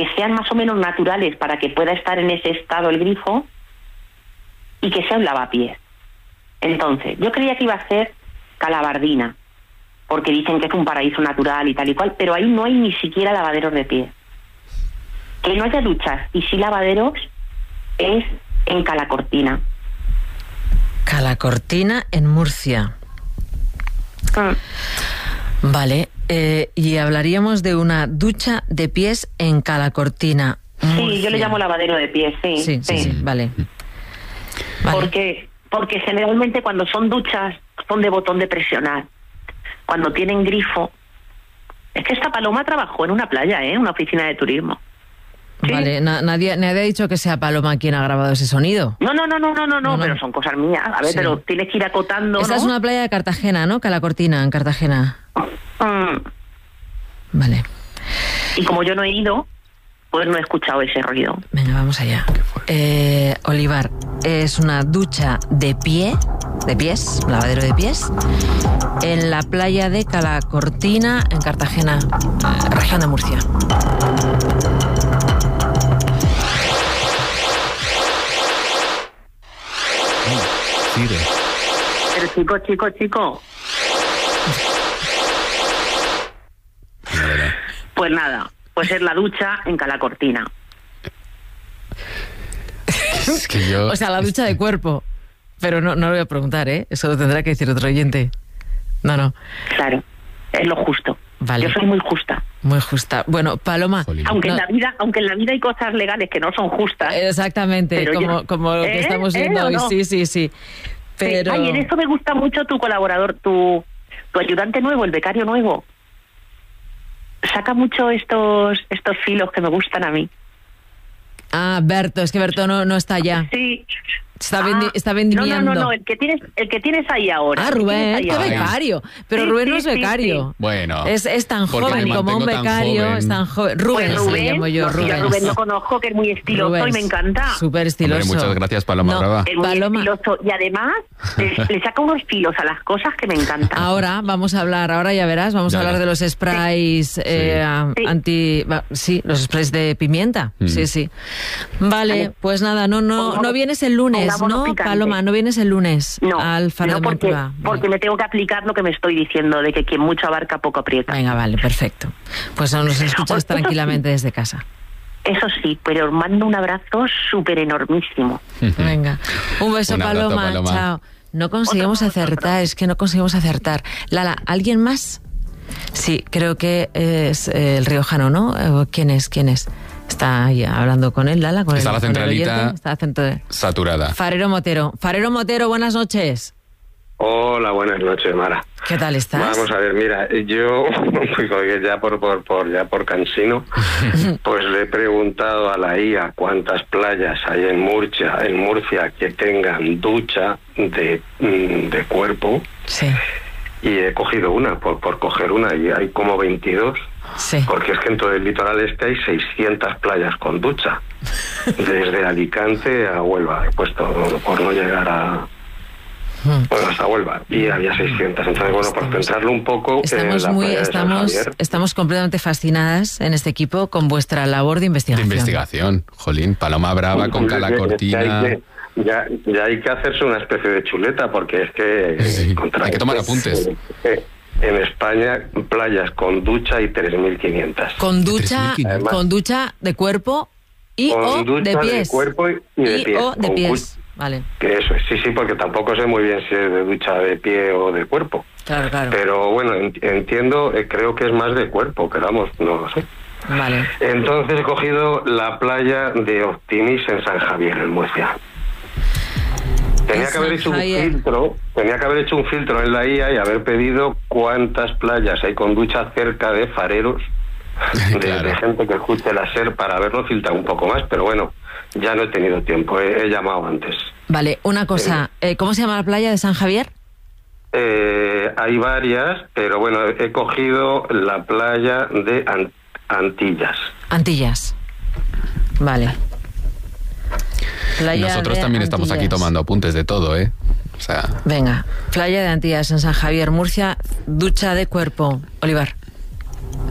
que sean más o menos naturales para que pueda estar en ese estado el grifo y que sea un lavapiés. Entonces, yo creía que iba a ser Calabardina, porque dicen que es un paraíso natural y tal y cual, pero ahí no hay ni siquiera lavaderos de pies. Que no haya duchas y sí lavaderos es en Calacortina. Calacortina, en Murcia. Vale, y hablaríamos de una ducha de pies en Calacortina, Murcia. Sí, yo le llamo lavadero de pies, sí. Sí, vale. Porque generalmente cuando son duchas son de botón de presionar. Cuando tienen grifo... Es que esta Paloma trabajó en una playa, una oficina de turismo. ¿Sí? Vale, nadie ha dicho que sea Paloma quien ha grabado ese sonido. No, pero son cosas mías. A ver, sí. Pero tienes que ir acotando, Esta es una playa de Cartagena, ¿no? Calacortina, en Cartagena. Vale. Y como yo no he ido, pues no he escuchado ese ruido. Venga, vamos allá. Olivar, es una ducha de pies, un lavadero de pies, en la playa de Calacortina, en Cartagena, región de Murcia. Pero chico. Pues nada, pues es la ducha en Calacortina. Es que yo... O sea, la ducha de cuerpo. Pero no lo voy a preguntar, Eso lo tendrá que decir otro oyente. No. Claro, es lo justo. Vale. Yo soy muy justa. Muy justa. Bueno, Paloma... Aunque en la vida hay cosas legales que no son justas. Exactamente, como lo que estamos viendo hoy. No? Sí. Pero... Ay, en eso me gusta mucho tu colaborador, tu ayudante nuevo, el becario nuevo. Saca mucho estos filos que me gustan a mí. Ah, Berto, es que Berto no está allá. Sí. Está vendimiando. No, el que tienes ahí ahora. Ah, Rubén, qué becario. Pero sí, Rubén no es becario. Sí. Bueno. Es tan joven como un becario, es tan joven. Rubén, pues le llamo yo, Rubén. Yo Rubén lo conozco, que es muy estiloso y me encanta. Súper estiloso. Hombre, muchas gracias, Paloma Brava. Es muy estiloso y además le saca unos filos a las cosas que me encantan. Ahora ya verás, vamos a hablar de los sprays los sprays de pimienta. Sí. Vale, pues nada, no vienes el lunes. ¿No, Paloma? ¿No vienes el lunes al Faro de Moncloa? Porque me tengo que aplicar lo que me estoy diciendo, de que quien mucho abarca, poco aprieta. Venga, vale, perfecto. Pues nos escuchas tranquilamente desde casa. Eso sí, pero os mando un abrazo súper enormísimo. Venga, un beso, Paloma. Chao. No conseguimos acertar. Lala, ¿alguien más? Sí, creo que es el riojano, ¿no? ¿Quién es? Está ahí hablando con él, Lala. Está la centralita saturada. Farero Motero, buenas noches. Hola, buenas noches, Mara. ¿Qué tal estás? Vamos a ver, mira, yo ya por cansino, pues le he preguntado a la IA cuántas playas hay en Murcia que tengan ducha de cuerpo. Sí. Y he cogido una, por coger una, y hay como 22. Sí. Porque es que en todo el litoral hay 600 playas con ducha. Desde Alicante a Huelva. He puesto por no llegar hasta Huelva. Y había 600. Entonces, por pensarlo un poco... Estamos completamente fascinadas en este equipo con vuestra labor de investigación. Jolín, Paloma Brava con Calacortina... Ya hay que hacerse una especie de chuleta, porque es que... hay que tomar apuntes. En España, playas con ducha y 3.500. Con ducha de cuerpo o de pies. De cuerpo y de pies. O de pies. Vale. Que eso es, sí, porque tampoco sé muy bien si es de ducha de pie o de cuerpo. Claro. Pero bueno, entiendo, creo que es más de cuerpo, pero vamos, no lo sé. Vale. Entonces he cogido la playa de Optimis en San Javier, en Murcia. Tenía que haber hecho un filtro en la IA y haber pedido cuántas playas hay con ducha cerca de fareros, de gente que escuche la SER, para haberlo filtrado un poco más, pero bueno, ya no he tenido tiempo, he llamado antes. Vale, una cosa, ¿cómo se llama la playa de San Javier? Hay varias, pero bueno, he cogido la playa de Antillas. Antillas, vale. Playa Nosotros también estamos aquí tomando apuntes de todo, O sea... Venga, playa de Antillas en San Javier, Murcia, ducha de cuerpo. Olivar.